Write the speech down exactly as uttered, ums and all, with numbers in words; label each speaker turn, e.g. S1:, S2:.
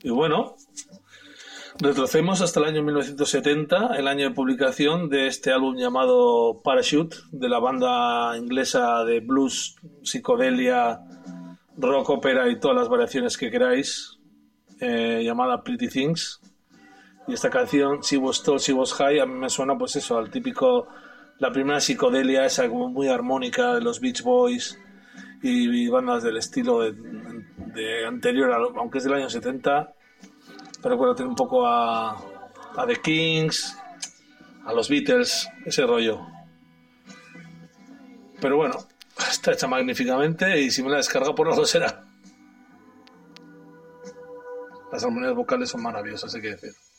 S1: Y bueno, retrocedemos hasta el año mil novecientos setenta, el año de publicación de este álbum llamado Parachute, de la banda inglesa de blues, psicodelia, rock, ópera y todas las variaciones que queráis, eh, llamada Pretty Things. Y esta canción, She Was Tall, She Was High, a mí me suena pues eso, al típico, la primera psicodelia esa como muy armónica de los Beach Boys y, y bandas del estilo de, de anterior, a, aunque es del año setenta, pero bueno, tiene un poco a, a The Kings, a los Beatles, ese rollo. Pero bueno, está hecha magníficamente y si me la descarga por algo será. Las armonías vocales son maravillosas, hay que decir.